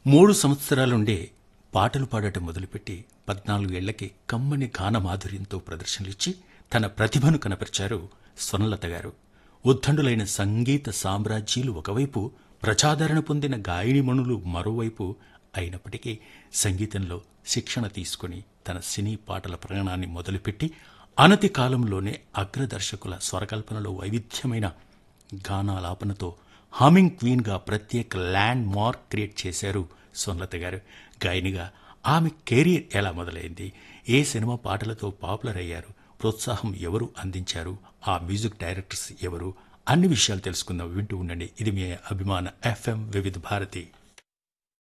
3 సంవత్సరాలుండే పాటలు పాడటం మొదలుపెట్టి 14 ఏళ్లకి కమ్మని గాన మాధుర్యంతో ప్రదర్శనలిచ్చి తన ప్రతిభను కనపరిచారు స్వర్ణలత గారు. ఉద్దండులైన సంగీత సామ్రాజ్యాలు ఒకవైపు, ప్రజాదరణ పొందిన గాయనిమణులు మరోవైపు అయినప్పటికీ సంగీతంలో శిక్షణ తీసుకుని తన సినీ పాటల ప్రయాణాన్ని మొదలుపెట్టి అనతి కాలంలోనే అగ్రదర్శకుల స్వరకల్పనలో వైవిధ్యమైన గానాలాపనతో హమింగ్ క్వీన్గా ప్రత్యేక ల్యాండ్ మార్క్ క్రియేట్ చేశారు స్వర్ణలత గారు. గాయనిగా ఆమె కెరీర్ ఎలా మొదలైంది, ఏ సినిమా పాటలతో పాపులర్ అయ్యారు, ప్రోత్సాహం ఎవరు అందించారు, ఆ మ్యూజిక్ డైరెక్టర్స్ ఎవరు, అన్ని విషయాలు తెలుసుకుందాం. వింటూ ఉండండి, ఇది మీ అభిమాన FM వివిధ భారతి.